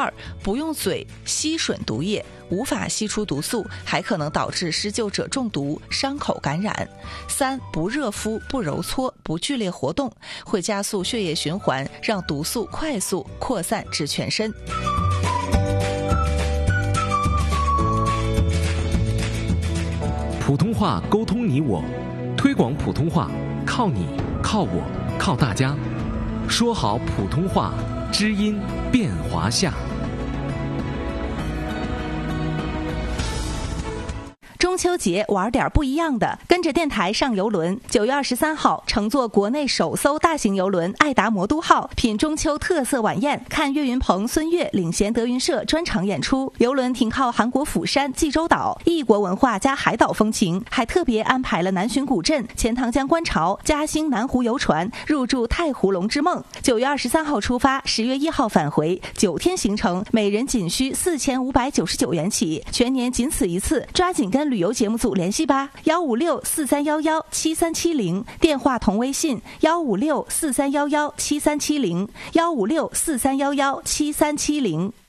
2，不用嘴吸吮毒液，无法吸出毒素，还可能导致施救者中毒、伤口感染。3，不热敷、不揉搓、不剧烈活动，会加速血液循环，让毒素快速扩散至全身。 普通话沟通你我，推广普通话靠你、靠我、靠大家。说好普通话，知音变华夏。 中秋节玩点不一样的，跟着电台上游轮。9月23号，乘坐国内首艘大型游轮爱达魔都号，品中秋特色晚宴，看岳云鹏、孙越领衔德云社专场演出。游轮停靠韩国釜山、济州岛，异国文化加海岛风情，还特别安排了南浔古镇、钱塘江观潮、嘉兴南湖游船，入住太湖龙之梦。9月23号出发，10月1号返回，9天行程，每人仅需4599元起，全年仅此一次，抓紧跟旅游节目组联系吧，15643117370，电话同微信15643117370，15643117370。